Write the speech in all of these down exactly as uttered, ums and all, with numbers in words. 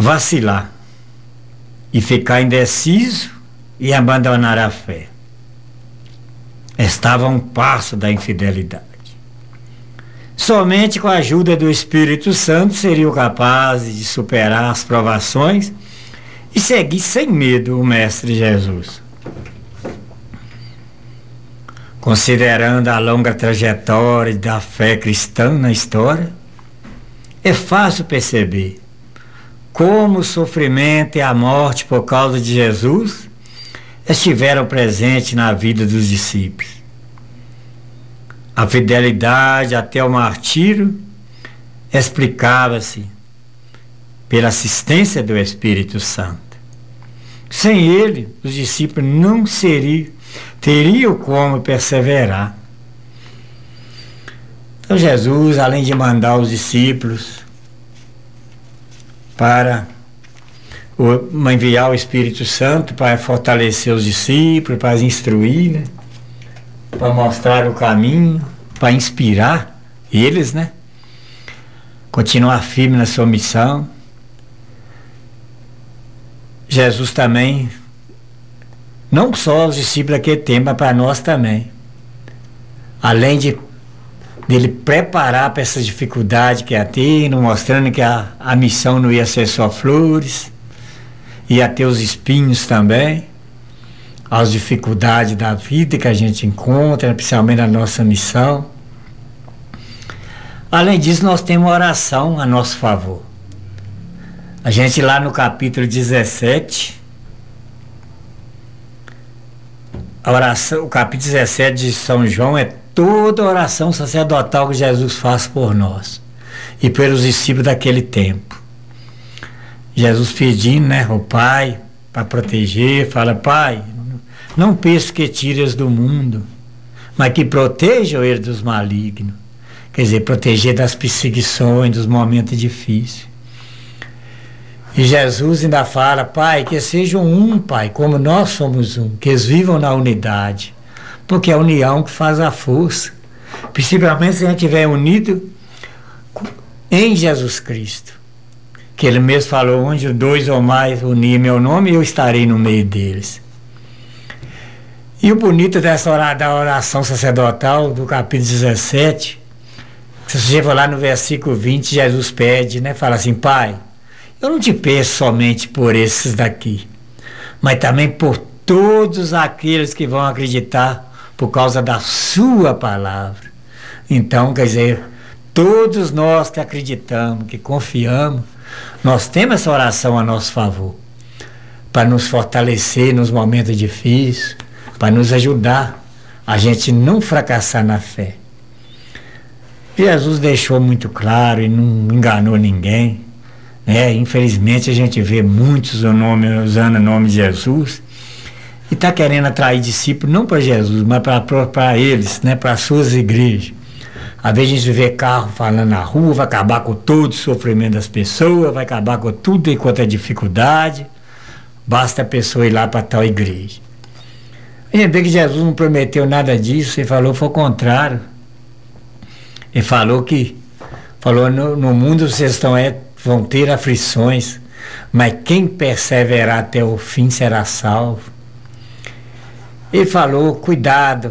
vacilar e ficar indeciso e abandonar a fé. Estava a um passo da infidelidade. Somente com a ajuda do Espírito Santo seriam capazes de superar as provações e seguir sem medo o Mestre Jesus. Considerando a longa trajetória da fé cristã na história, é fácil perceber como o sofrimento e a morte por causa de Jesus estiveram presentes na vida dos discípulos. A fidelidade até o martírio explicava-se pela assistência do Espírito Santo. Sem ele, os discípulos não seriam, teriam como perseverar. Então Jesus, além de mandar os discípulos para o, enviar o Espírito Santo para fortalecer os discípulos, para os instruir, né? Para mostrar o caminho, para inspirar eles, né? Continuar firme na sua missão. Jesus também, não só os discípulos daquele tempo, mas para nós também. Além de dele preparar para essa dificuldade que ia ter, mostrando que a, a missão não ia ser só flores, ia ter os espinhos também, as dificuldades da vida que a gente encontra, principalmente na nossa missão. Além disso, nós temos uma oração a nosso favor. A gente lá no capítulo dezessete, a oração, o capítulo dezessete de São João é toda a oração sacerdotal que Jesus faz por nós e pelos discípulos daquele tempo. Jesus pedindo, né, ao Pai para proteger, fala: Pai, não peço que tires do mundo, mas que protejam ele dos malignos. Quer dizer, proteger das perseguições, dos momentos difíceis. E Jesus ainda fala: Pai, que sejam um, Pai, como nós somos um, que eles vivam na unidade, porque é a união que faz a força, principalmente se a gente estiver unido em Jesus Cristo, que ele mesmo falou: onde dois ou mais unirem meu nome, eu estarei no meio deles. E o bonito dessa oração, da oração sacerdotal do capítulo dezessete, se você for lá no versículo vinte, Jesus pede, né, fala assim: Pai, eu não te peço somente por esses daqui, mas também por todos aqueles que vão acreditar por causa da sua palavra. Então, quer dizer, todos nós que acreditamos, que confiamos, nós temos essa oração a nosso favor, para nos fortalecer nos momentos difíceis, para nos ajudar a gente não fracassar na fé. Jesus deixou muito claro e não enganou ninguém, né? Infelizmente a gente vê muitos o nome, usando o nome de Jesus e está querendo atrair discípulos não para Jesus, mas para eles, né? Para as suas igrejas. Às vezes a gente vê carro falando na rua, vai acabar com todo o sofrimento das pessoas, vai acabar com tudo enquanto é dificuldade, basta a pessoa ir lá para tal igreja. A gente vê que Jesus não prometeu nada disso, ele falou foi o contrário. Ele falou que falou no, no mundo vocês estão, é, vão ter aflições, mas quem perseverar até o fim será salvo. Ele falou: cuidado,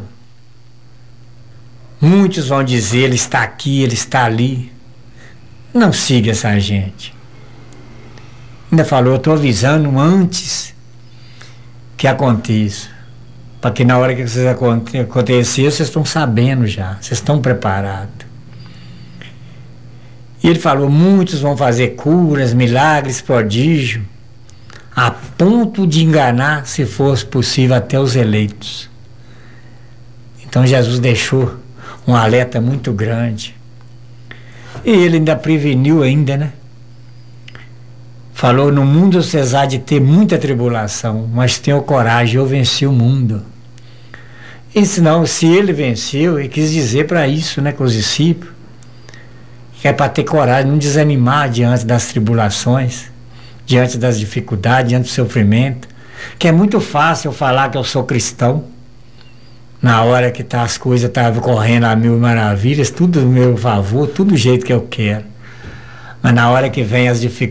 muitos vão dizer ele está aqui, ele está ali. Não siga essa gente. Ainda falou: eu estou avisando antes que aconteça, para que na hora que vocês acontecer, vocês estão sabendo já, vocês estão preparados. E ele falou: muitos vão fazer curas, milagres, prodígio, a ponto de enganar, se fosse possível, até os eleitos. Então Jesus deixou um alerta muito grande. E ele ainda preveniu ainda, né? Falou: no mundo vocês há de ter muita tribulação, mas tenham coragem, eu venci o mundo. E senão, se ele venceu, ele quis dizer para isso, né, com os discípulos, que é para ter coragem, não desanimar diante das tribulações, diante das dificuldades, diante do sofrimento, que é muito fácil eu falar que eu sou cristão, na hora que tá, as coisas estavam correndo a mil maravilhas, tudo do meu favor, tudo do jeito que eu quero, mas na hora que vem as dificuldades,